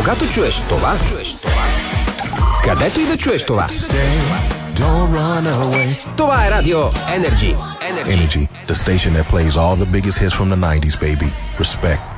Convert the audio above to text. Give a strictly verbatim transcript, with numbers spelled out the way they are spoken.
Кога то чуеш това? Където и да чуеш това? Don't run away. Това е Радио Energy. Energy. Energy, the station that plays all the biggest hits from the nineties, baby. Respect.